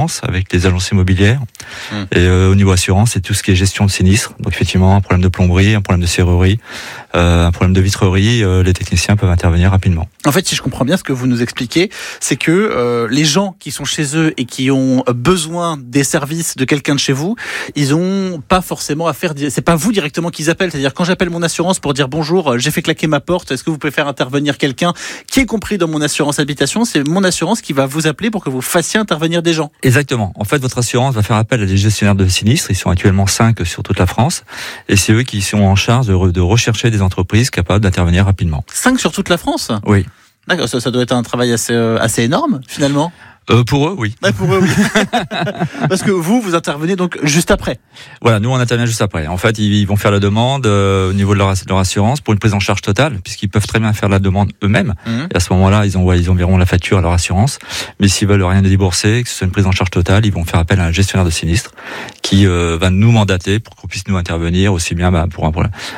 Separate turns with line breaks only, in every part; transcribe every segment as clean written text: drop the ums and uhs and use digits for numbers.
assurance avec les agences immobilières. Et au niveau assurance, c'est tout ce qui est gestion de sinistres. Donc effectivement, un problème de plomberie, un problème de serrurerie, un problème de vitrerie, les techniciens peuvent intervenir rapidement.
En fait, si je comprends bien ce que vous nous expliquez, c'est que les gens qui sont chez eux et qui ont besoin des services de quelqu'un de chez vous, ils ont pas forcément à faire. C'est pas vous directement qu'ils appellent. C'est-à-dire quand j'appelle mon assurance pour dire bonjour, j'ai fait claquer ma porte. Est-ce que vous pouvez faire intervenir quelqu'un qui est compris dans mon assurance habitation? C'est mon assurance qui va vous appeler pour que vous fassiez intervenir des gens.
Exactement. En fait, votre assurance va faire appel à des gestionnaires de sinistres. Ils sont actuellement 5 sur toute la France, et c'est eux qui sont en charge de rechercher des entreprises capables d'intervenir rapidement.
5 sur toute la France?
Oui.
D'accord, ça doit être un travail assez énorme finalement.
Pour eux, oui.
Ouais, pour eux, oui. Parce que vous intervenez donc juste après.
Voilà, nous on intervient juste après. En fait, ils vont faire la demande au niveau de leur assurance pour une prise en charge totale, puisqu'ils peuvent très bien faire la demande eux-mêmes. Et à ce moment-là, ils enverront la facture à leur assurance. Mais s'ils veulent rien débourser, que ce soit une prise en charge totale, ils vont faire appel à un gestionnaire de sinistre qui va nous mandater pour qu'on puisse nous intervenir aussi bien pour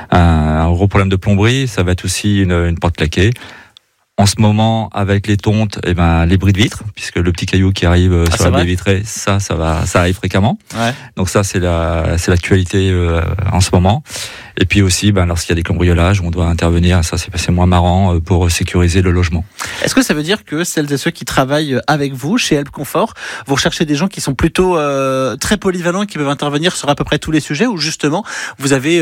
un gros problème de plomberie. Ça va être aussi une porte claquée. En ce moment, avec les tontes, les bris de vitres, puisque le petit caillou qui arrive sur la baie vitrée, ça arrive fréquemment. Ouais. Donc ça, c'est l'actualité en ce moment. Et puis aussi, lorsqu'il y a des cambriolages, on doit intervenir. Ça, c'est moins marrant pour sécuriser le logement.
Est-ce que ça veut dire que celles et ceux qui travaillent avec vous chez Help Confort, vous recherchez des gens qui sont plutôt très polyvalents et qui peuvent intervenir sur à peu près tous les sujets, ou justement vous avez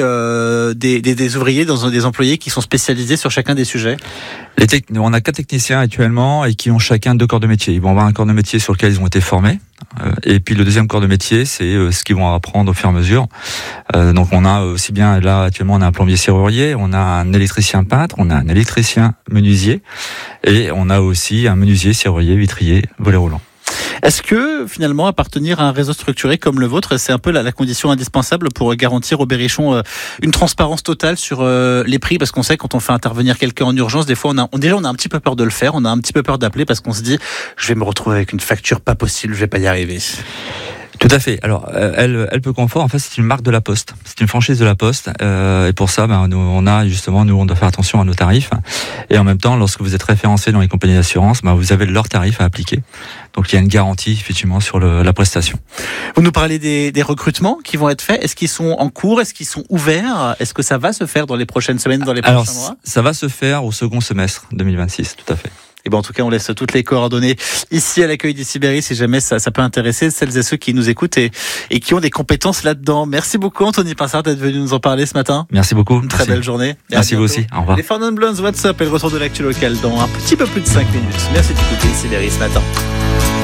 des ouvriers, des employés qui sont spécialisés sur chacun des sujets?
On a 4 techniciens actuellement et qui ont chacun 2 corps de métier. Ils vont avoir un corps de métier sur lequel ils ont été formés. Et puis le deuxième corps de métier, c'est ce qu'ils vont apprendre au fur et à mesure. Donc on a aussi bien, là actuellement on a un plombier serrurier, on a un électricien peintre, on a un électricien menuisier et on a aussi un menuisier serrurier, vitrier, volet roulant.
Est-ce que finalement appartenir à un réseau structuré comme le vôtre, c'est un peu la condition indispensable pour garantir aux Berrichons une transparence totale sur les prix? Parce qu'on sait quand on fait intervenir quelqu'un en urgence, des fois on a un petit peu peur de le faire, on a un petit peu peur d'appeler parce qu'on se dit je vais me retrouver avec une facture pas possible, je vais pas y arriver.
Tout à fait. Alors, Help Confort, en fait, c'est une marque de la Poste. C'est une franchise de la Poste. Et pour ça, nous, on doit faire attention à nos tarifs. Et en même temps, lorsque vous êtes référencé dans les compagnies d'assurance, vous avez leurs tarifs à appliquer. Donc, il y a une garantie, effectivement, sur la prestation.
Vous nous parlez des recrutements qui vont être faits. Est-ce qu'ils sont en cours? Est-ce qu'ils sont ouverts? Est-ce que ça va se faire dans les prochaines semaines, dans les prochains mois?
Ça va se faire au second semestre 2026, tout à fait.
Et en tout cas, on laisse toutes les coordonnées ici à l'accueil d'Ici Berry si jamais ça peut intéresser celles et ceux qui nous écoutent et qui ont des compétences là-dedans. Merci beaucoup, Anthony Pinsard, d'être venu nous en parler ce matin.
Merci beaucoup.
Une très belle journée.
Merci vous aussi. Au revoir.
Les Four Non Blondes, WhatsApp et le retour de l'actu locale dans un petit peu plus de 5 minutes. Merci d'écouter Ici Berry ce matin.